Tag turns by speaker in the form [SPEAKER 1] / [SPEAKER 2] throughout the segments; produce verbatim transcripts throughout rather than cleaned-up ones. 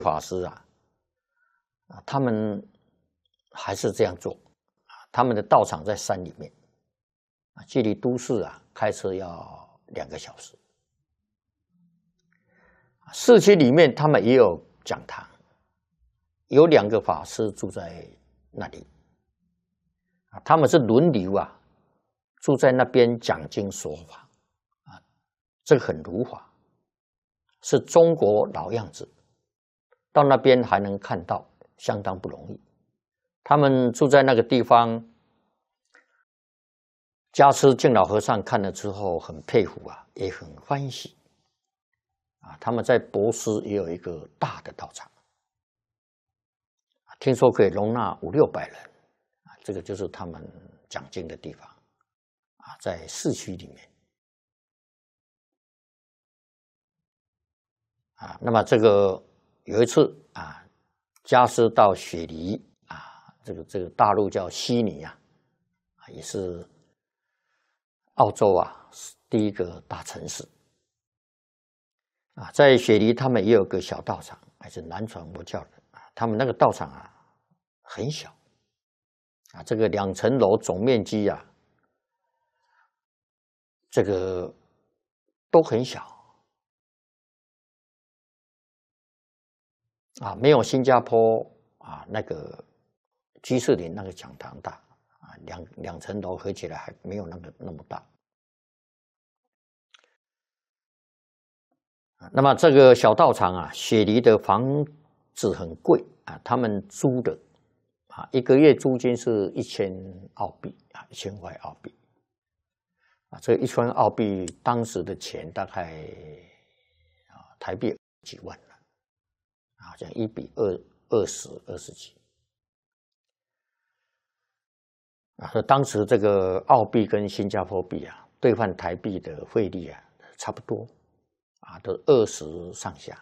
[SPEAKER 1] 法师啊，啊，他们还是这样做啊，他们的道场在山里面，啊，距离都市啊开车要两个小时。市区里面他们也有讲堂，有两个法师住在那里，啊，他们是轮流啊，住在那边讲经说法，啊，这个很如法，是中国老样子。到那边还能看到，相当不容易。他们住在那个地方，加师净老和尚看了之后很佩服啊，也很欢喜啊。他们在博斯也有一个大的道场，听说可以容纳五六百人啊，这个就是他们讲经的地方啊，在市区里面啊。那么这个有一次啊，加师到雪梨啊，这个这个大陆叫悉尼啊，也是澳洲啊第一个大城市啊。在雪梨，他们也有个小道场，还是南传佛教的啊。他们那个道场啊很小啊，这个两层楼总面积啊，这个都很小。啊，没有新加坡啊那个居士林那个讲堂大啊，两两层楼合起来还没有那个那么大。啊，那么这个小道场啊，雪梨的房子很贵啊，他们租的啊，一个月租金是一千澳币啊，一千块澳币啊，这一千澳币当时的钱大概啊台币几万。好像一比二二十二十几啊，说当时这个澳币跟新加坡币啊，兑换台币的汇率啊，差不多啊，都二十上下。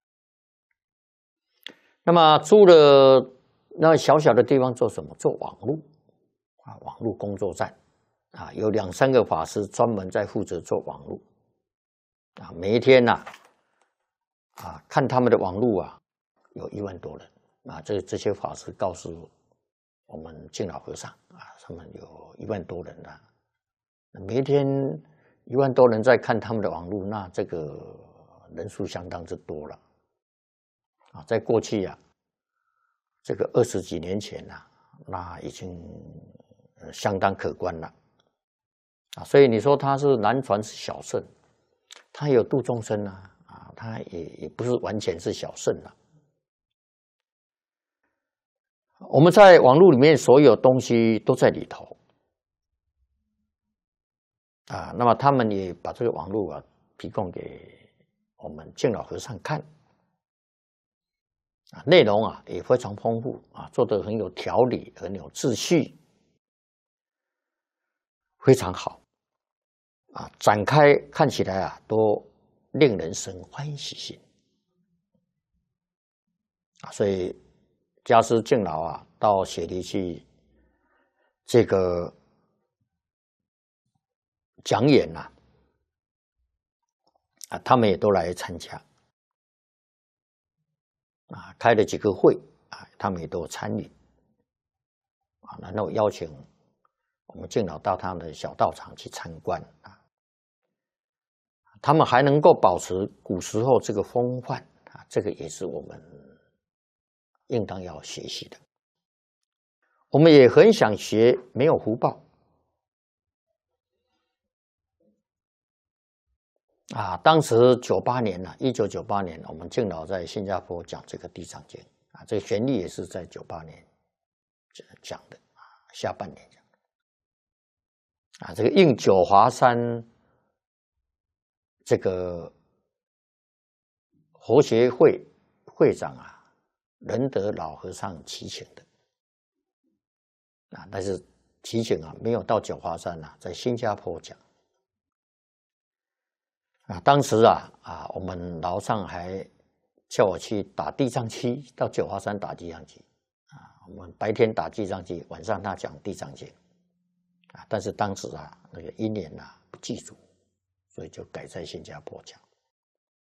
[SPEAKER 1] 那么租了那小小的地方做什么？做网络啊，网络工作站啊，有两三个法师专门在负责做网络啊，每一天呐 啊, 啊，看他们的网络啊。有一万多人啊！这这些法师告诉我们净老和尚啊，他们有一万多人啊，每一天一万多人在看他们的网络，那这个人数相当之多了啊！在过去啊，这个二十几年前啊，那已经相当可观了啊！所以你说他是南传是小圣，他有度众生啊啊，他也也不是完全是小圣了。我们在网络里面所有东西都在里头啊，那么他们也把这个网络啊提供给我们净老和尚看啊，内容啊也非常丰富啊，做得很有条理，很有秩序，非常好啊，展开看起来啊都令人生欢喜心啊，所以。加师净老啊，到雪梨去这个讲演呐、啊，啊，他们也都来参加啊，开了几个会啊，他们也都参与啊，然后邀请我们净老到他们的小道场去参观啊，他们还能够保持古时候这个风范啊，这个也是我们应当要学习的。我们也很想学，没有福报啊。当时九八年呢、啊，一九九八年，我们净老在新加坡讲这个《地藏经》啊，这个旋律也是在九八年讲的啊，下半年讲的啊。这个应九华山这个佛学会会长啊。仁德老和尚提请的啊，但是提请啊没有到九华山啊，在新加坡讲啊。当时啊啊，我们老上还叫我去打地藏七，到九华山打地藏七啊。我们白天打地藏七，晚上他讲地藏经啊。但是当时啊那个因缘啊不记住，所以就改在新加坡讲。